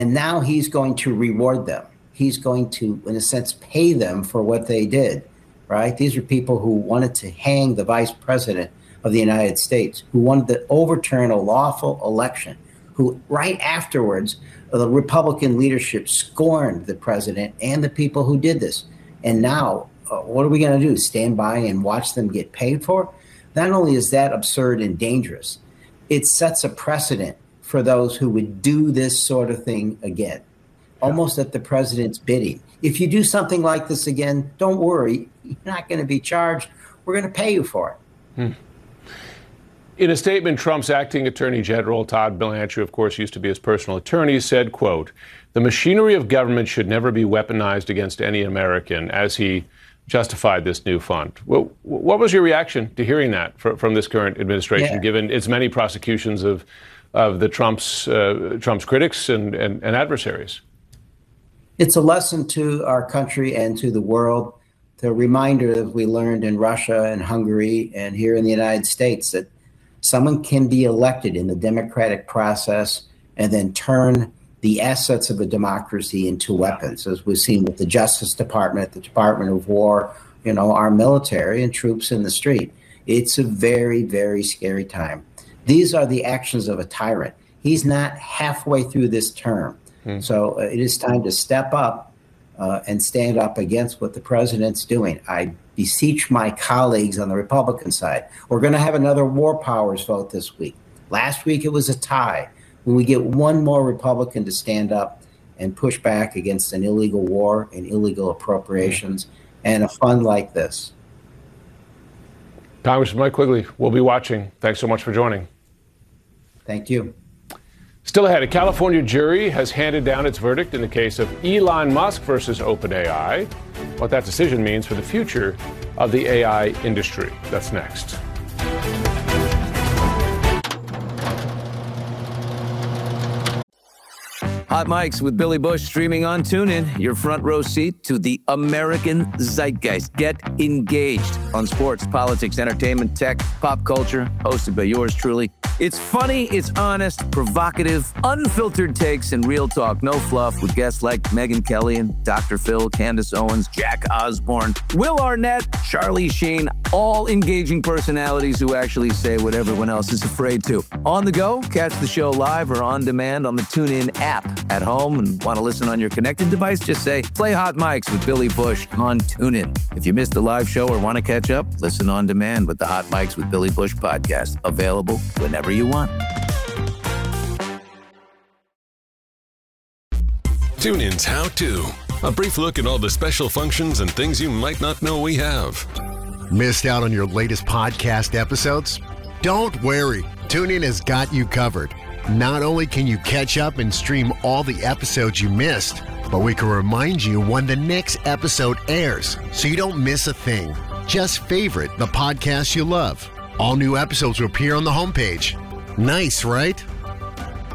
And now he's going to reward them. He's going to, in a sense, pay them for what they did, right? These are people who wanted to hang the vice president of the United States, who wanted to overturn a lawful election, who right afterwards, the Republican leadership scorned the president and the people who did this. And now, what are we going to do? Stand by and watch them get paid for? Not only is that absurd and dangerous, it sets a precedent for those who would do this sort of thing again, almost at the president's bidding. If you do something like this again, don't worry, you're not going to be charged. We're going to pay you for it. In a statement, Trump's acting attorney general, Todd Blanche, who of course used to be his personal attorney, said, quote, "The machinery of government should never be weaponized against any American," as he justified this new fund. Well, what was your reaction to hearing that from this current administration, given its many prosecutions of the Trump's critics and adversaries? It's a lesson to our country and to the world, the reminder that we learned in Russia and Hungary and here in the United States, that someone can be elected in the democratic process and then turn the assets of a democracy into weapons, as we've seen with the Justice Department, the Department of War, our military and troops in the street. It's a very, very scary time. These are the actions of a tyrant. He's not halfway through this term. So it is time to step up and stand up against what the president's doing. I beseech my colleagues on the Republican side. We're going to have another war powers vote this week. Last week, it was a tie. When we get one more Republican to stand up and push back against an illegal war and illegal appropriations and a fund like this. Congressman Mike Quigley, we'll be watching. Thanks so much for joining. Thank you. Still ahead, a California jury has handed down its verdict in the case of Elon Musk versus OpenAI. What that decision means for the future of the AI industry. That's next. Hot Mics with Billy Bush streaming on TuneIn. Your front row seat to the American zeitgeist. Get engaged on sports, politics, entertainment, tech, pop culture. Hosted by yours truly. It's funny, it's honest, provocative, unfiltered takes, and real talk. No fluff with guests like Megyn Kelly and Dr. Phil, Candace Owens, Jack Osborne, Will Arnett, Charlie Sheen. All engaging personalities who actually say what everyone else is afraid to. On the go, catch the show live or on demand on the TuneIn app. At home and want to listen on your connected device, just say, play Hot Mics with Billy Bush on TuneIn. If you missed the live show or want to catch up, listen on demand with the Hot Mics with Billy Bush podcast. Available whenever you want. TuneIn's How To. A brief look at all the special functions and things you might not know we have. Missed out on your latest podcast episodes? Don't worry. TuneIn has got you covered. Not only can you catch up and stream all the episodes you missed, but we can remind you when the next episode airs so you don't miss a thing. Just favorite the podcast you love. All new episodes will appear on the homepage. Nice, right?